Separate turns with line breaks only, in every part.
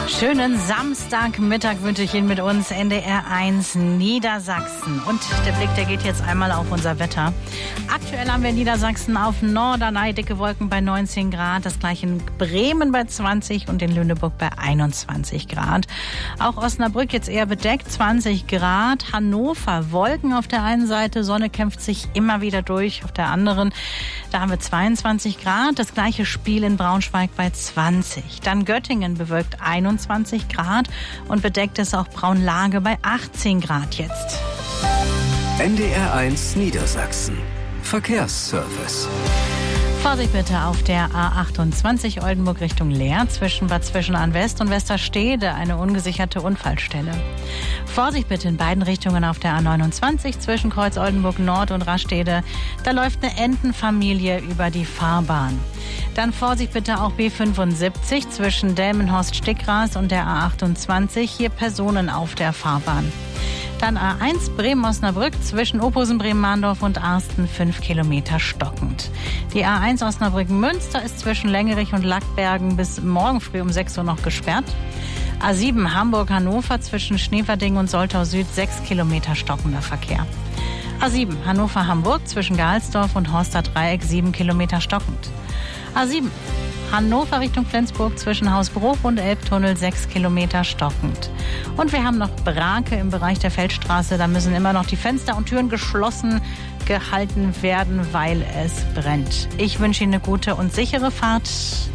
Schönen Samstagmittag wünsche ich Ihnen mit uns, NDR 1 Niedersachsen. Und der Blick, der geht jetzt einmal auf unser Wetter. Aktuell haben wir in Niedersachsen auf Norderney dicke Wolken bei 19 Grad, das gleiche in Bremen bei 20 und in Lüneburg bei 21 Grad. Auch Osnabrück jetzt eher bedeckt, 20 Grad. Hannover, Wolken auf der einen Seite, Sonne kämpft sich immer wieder durch auf der anderen. Da haben wir 22 Grad, das gleiche Spiel in Braunschweig bei 20. Dann Göttingen bewölkt 21 Grad und bedeckt ist auch Braunlage bei 18 Grad jetzt.
NDR 1 Niedersachsen. Verkehrsservice.
Vorsicht bitte auf der A28 Oldenburg Richtung Leer zwischen Bad Zwischenahn West und Westerstede, eine ungesicherte Unfallstelle. Vorsicht bitte in beiden Richtungen auf der A29 zwischen Kreuz Oldenburg Nord und Rastede. Da läuft eine Entenfamilie über die Fahrbahn. Dann Vorsicht bitte auch B75 zwischen Delmenhorst-Stickras und der A28, hier Personen auf der Fahrbahn. Dann A1 Bremen-Osnabrück zwischen Ophusen, Bremen-Mahndorf und Arsten 5 Kilometer stockend. Die A1 Osnabrück-Münster ist zwischen Längerich und Lackbergen bis morgen früh um 6 Uhr noch gesperrt. A7 Hamburg-Hannover zwischen Schneverding und Soltau Süd 6 Kilometer stockender Verkehr. A7 Hannover-Hamburg zwischen Gehalsdorf und Horster Dreieck 7 Kilometer stockend. A7 Hannover Richtung Flensburg zwischen Hausbruch und Elbtunnel 6 Kilometer stockend. Und wir haben noch Brake im Bereich der Feldstraße. Da müssen immer noch die Fenster und Türen geschlossen gehalten werden, weil es brennt. Ich wünsche Ihnen eine gute und sichere Fahrt.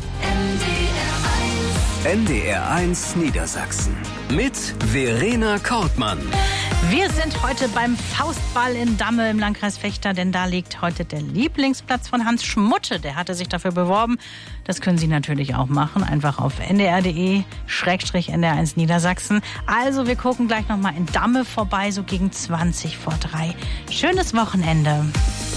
NDR 1 Niedersachsen. Mit Verena Kortmann.
Wir sind heute beim Faustball in Damme im Landkreis Vechta, denn da liegt heute der Lieblingsplatz von Hans Schmutte. Der hatte sich dafür beworben. Das können Sie natürlich auch machen. Einfach auf ndr.de/NDR1 Niedersachsen. Also wir gucken gleich nochmal in Damme vorbei, so gegen 20 vor 3. Schönes Wochenende.